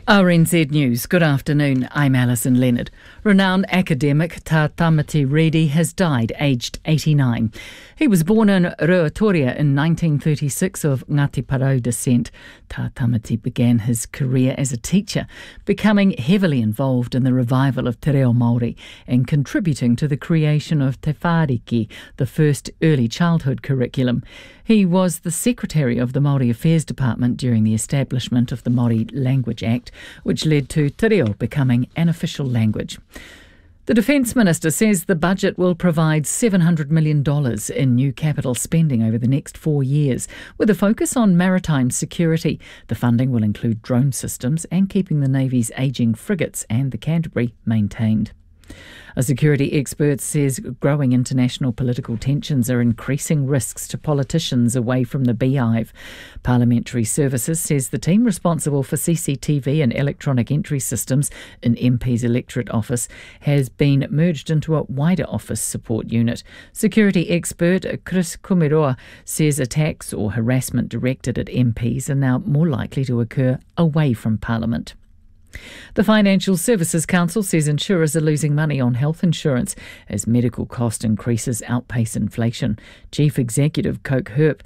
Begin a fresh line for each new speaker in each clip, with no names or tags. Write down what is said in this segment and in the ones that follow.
RNZ News, good afternoon. I'm Alison Leonard. Renowned academic Tā Tamati Redi has died, aged 89. He was born in Ruatoria in 1936 of Ngāti Parau descent. Tā Tamati began his career as a teacher, becoming heavily involved in the revival of Te Reo Māori and contributing to the creation of Te Whāriki, the first early childhood curriculum. He was the secretary of the Māori Affairs Department during the establishment of the Māori Language Act, which led to Te Reo becoming an official language. The Defence Minister says the budget will provide $700 million in new capital spending over the next 4 years, with a focus on maritime security. The funding will include drone systems and keeping the Navy's ageing frigates and the Canterbury maintained. A security expert says growing international political tensions are increasing risks to politicians away from the beehive. Parliamentary Services says the team responsible for CCTV and electronic entry systems in MP's electorate office has been merged into a wider office support unit. Security expert Chris Kumiroa says attacks or harassment directed at MPs are now more likely to occur away from Parliament. The Financial Services Council says insurers are losing money on health insurance as medical cost increases outpace inflation. Chief Executive Kirk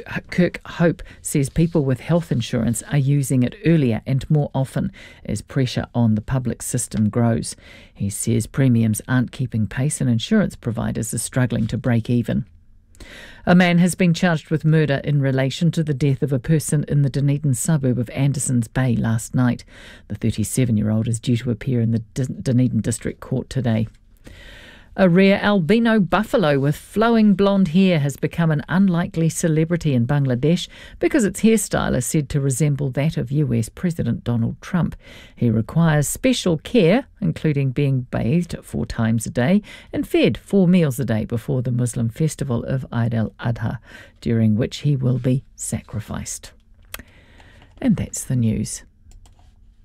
Hope says people with health insurance are using it earlier and more often as pressure on the public system grows. He says premiums aren't keeping pace and insurance providers are struggling to break even. A man has been charged with murder in relation to the death of a person in the Dunedin suburb of Andersons Bay last night. The 37-year-old is due to appear in the Dunedin District Court today. A rare albino buffalo with flowing blonde hair has become an unlikely celebrity in Bangladesh because its hairstyle is said to resemble that of US President Donald Trump. He requires special care, including being bathed 4 times a day and fed 4 meals a day before the Muslim festival of Eid al-Adha, during which he will be sacrificed. And that's the news.